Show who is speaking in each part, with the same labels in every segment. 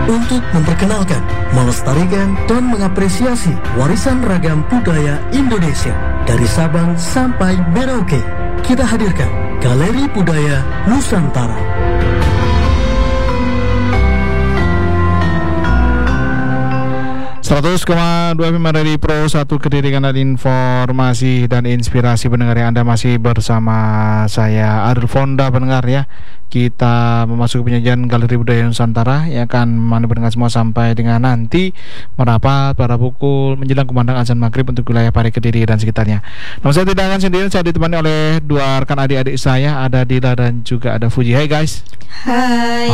Speaker 1: untuk memperkenalkan, melestarikan, dan mengapresiasi warisan ragam budaya Indonesia dari Sabang sampai Merauke. Kita hadirkan Galeri Budaya Nusantara.
Speaker 2: 100,2 FM dari Pro 1 Kediri, kanal informasi dan inspirasi pendengar yang Anda masih bersama saya Adul Fonda pendengar ya. Kita memasuki penyajian Galeri Budaya Nusantara yang akan menemani pendengar semua sampai dengan nanti merapat pada pukul menjelang kumandang azan maghrib untuk wilayah Pari, Kediri dan sekitarnya. Namun saya tidak akan sendiri, saya ditemani oleh dua rekan adik-adik saya, ada Dila dan juga ada Fuji. Hai guys.
Speaker 3: Hai.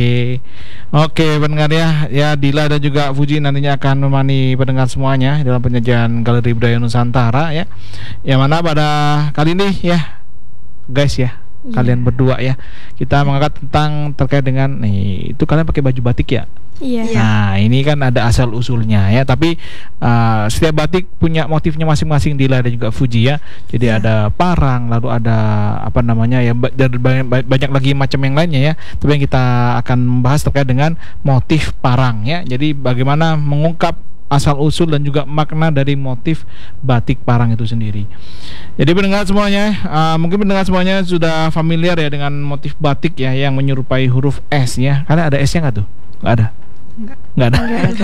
Speaker 2: Oke pendengar ya Dila dan juga Fuji nantinya akan menemani pendengar semuanya dalam penyajian Galeri Budaya Nusantara ya. Yang mana pada kali ini ya guys ya, kalian berdua ya, kita mengangkat tentang terkait dengan nih, itu kalian pakai baju batik ya?
Speaker 3: Iya.
Speaker 2: Nah ini kan ada asal usulnya ya, tapi setiap batik punya motifnya masing-masing, Dila dan juga Fuji ya. Jadi ada parang, lalu ada apa namanya ya, dan banyak lagi macam yang lainnya ya. Tapi yang kita akan membahas terkait dengan motif parang ya. Jadi bagaimana mengungkap asal usul dan juga makna dari motif batik parang itu sendiri. Jadi pendengar semuanya, mungkin pendengar semuanya sudah familiar ya dengan motif batik ya yang menyerupai huruf S ya. Karena ada S-nya nggak tuh? Nggak ada. Nggak ada.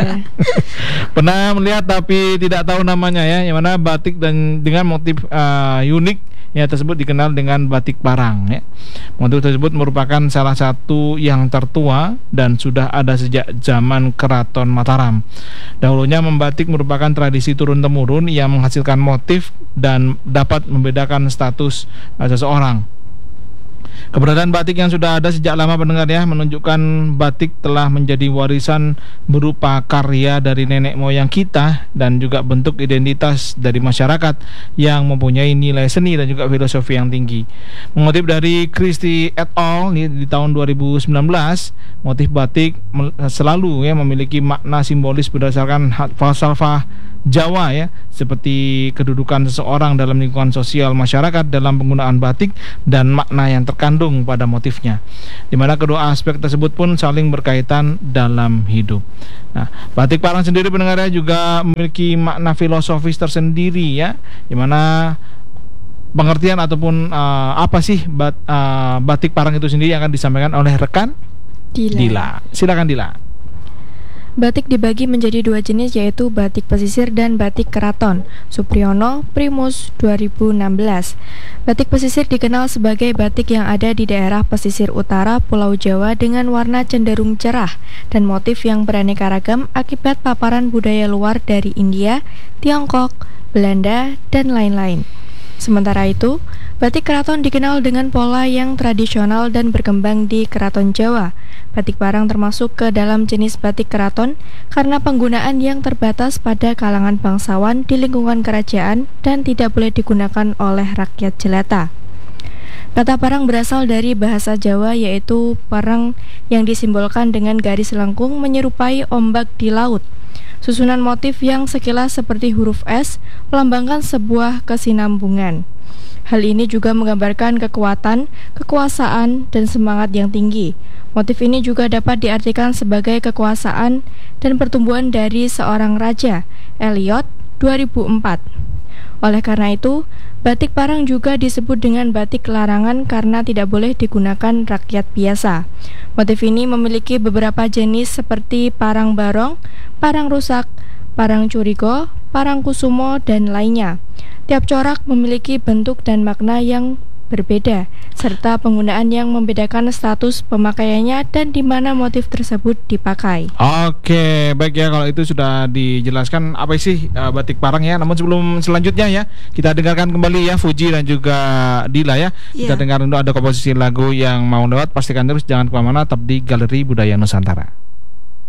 Speaker 2: Pernah melihat tapi tidak tahu namanya ya. Yang mana batik dan dengan motif unik ya tersebut dikenal dengan batik parang ya. Motif tersebut merupakan salah satu yang tertua dan sudah ada sejak zaman Keraton Mataram. Dahulunya membatik merupakan tradisi turun-temurun yang menghasilkan motif dan dapat membedakan status seseorang. Keberadaan batik yang sudah ada sejak lama pendengar ya, menunjukkan batik telah menjadi warisan berupa karya dari nenek moyang kita dan juga bentuk identitas dari masyarakat yang mempunyai nilai seni dan juga filosofi yang tinggi. Mengutip dari Christie et al. Di tahun 2019, motif batik selalu ya memiliki makna simbolis berdasarkan falsafah Jawa ya, seperti kedudukan seseorang dalam lingkungan sosial masyarakat dalam penggunaan batik dan makna yang terkandung pada motifnya, di mana kedua aspek tersebut pun saling berkaitan dalam hidup. Nah, batik parang sendiri pendengarnya juga memiliki makna filosofis tersendiri ya, di mana pengertian ataupun apa sih batik parang itu sendiri yang akan disampaikan oleh rekan Dila. Silakan Dila.
Speaker 3: Batik dibagi menjadi dua jenis, yaitu batik pesisir dan batik keraton. Supriyono, Primus, 2016. Batik pesisir dikenal sebagai batik yang ada di daerah pesisir utara Pulau Jawa dengan warna cenderung cerah dan motif yang beraneka ragam akibat paparan budaya luar dari India, Tiongkok, Belanda, dan lain-lain. Sementara itu, batik keraton dikenal dengan pola yang tradisional dan berkembang di Keraton Jawa. Batik parang termasuk ke dalam jenis batik keraton karena penggunaan yang terbatas pada kalangan bangsawan di lingkungan kerajaan dan tidak boleh digunakan oleh rakyat jelata. Kata parang berasal dari bahasa Jawa, yaitu parang yang disimbolkan dengan garis lengkung menyerupai ombak di laut. Susunan motif yang sekilas seperti huruf S melambangkan sebuah kesinambungan. Hal ini juga menggambarkan kekuatan, kekuasaan, dan semangat yang tinggi. Motif ini juga dapat diartikan sebagai kekuasaan dan pertumbuhan dari seorang raja. Eliot, 2004. Oleh karena itu, batik parang juga disebut dengan batik larangan karena tidak boleh digunakan rakyat biasa. Motif ini memiliki beberapa jenis seperti parang barong, parang rusak, parang curigo, parang kusumo, dan lainnya. Tiap corak memiliki bentuk dan makna yang berbeda, serta penggunaan yang membedakan status pemakaiannya dan di mana motif tersebut dipakai.
Speaker 2: Oke, baik ya, kalau itu sudah dijelaskan apa sih batik parang ya. Namun sebelum selanjutnya ya, kita dengarkan kembali ya Fuji dan juga Dila ya. Kita dengar dulu ada komposisi lagu yang mau lewat. Pastikan terus jangan kemana-mana, tetap di Galeri Budaya Nusantara.